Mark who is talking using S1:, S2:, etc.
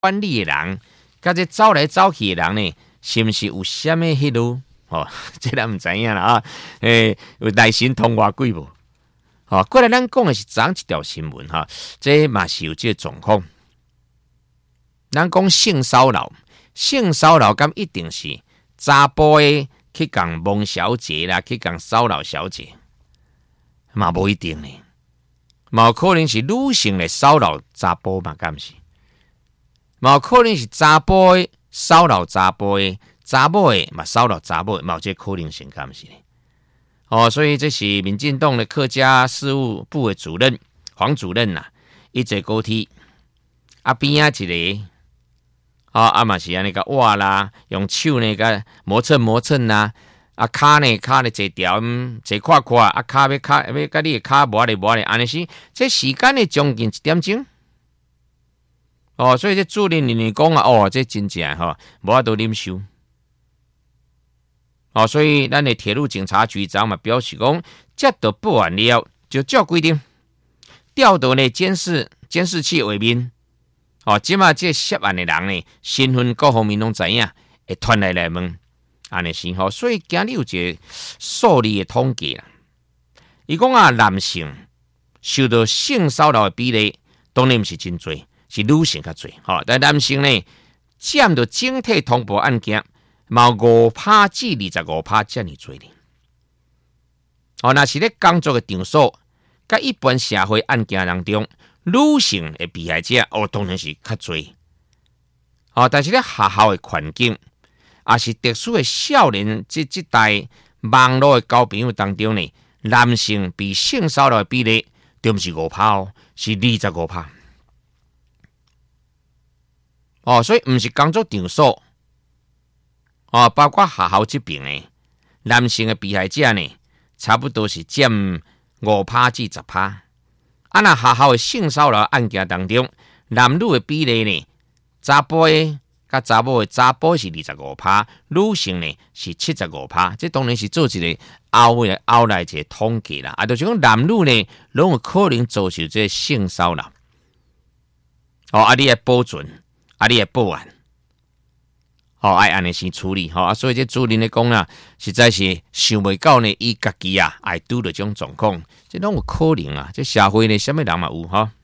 S1: 管理的人，甲这走来走去的人呢，是毋是有啥物迄路？哦，这咱毋知影啦啊！有内神通外鬼无？哦，过来咱讲的是昨一条新闻哈，这嘛是有这个状况。咱讲性骚扰，性骚扰咁一定是查甫的去讲蒙小姐啦，去讲骚扰小姐，嘛无一定呢。嘛有可能是女性来骚扰查甫嘛，敢是？嘛有可能是查甫的骚扰查甫的，查某的嘛骚扰查某的，嘛有这可能性，敢是？哦，所以这是民进党的客家事务部的主任黄主任呐，一坐高铁啊边啊一个。嘛是安尼个挖啦，用手呢个磨蹭啦，骹呢坐条，坐看看，骹要甲你的骹磨咧，安尼是，这时间呢将近1点钟。哦，所以这主任你讲啊，这真正吼，无法度忍受。哦，所以咱的铁路警察局长嘛表示讲，接到报案了，就照规定调到呢监视器画面。哦，即马这涉案的人呢，身份各方面拢知影，会传来问，安尼是吼。所以今日有一个数字的统计啦，伊讲啊，男性受到性骚扰的比例当然毋是真多，是女性较多。吼，但男性呢，占到整体通报案件，嘛5%至25%遮尔多哩。哦，那是咧工作的场所，甲一般社会案件当中。女性的被害者当然是较多，但是咧学校的环境，也是特殊的少年这代网络的交朋友当中呢，男性被性骚扰的比例就不是5%哦，是25%。所以唔是工作场所，包括学校这边的男性的被害者呢，差不多是占5%至10%。那学校的性骚扰案件当中，男女的比例呢，查甫的甲查某的，查甫是25%，女性呢是75%。这当然是做一个后来一个统计啦。就是讲男女呢，拢有可能遭受这性骚扰。你要保准，你要报案，爱安尼先处理。所以这主任咧讲啊，实在是想袂到呢，伊家己啊，会拄到这种状况。这拢有可能啊！这社会呢，什么人嘛有哈？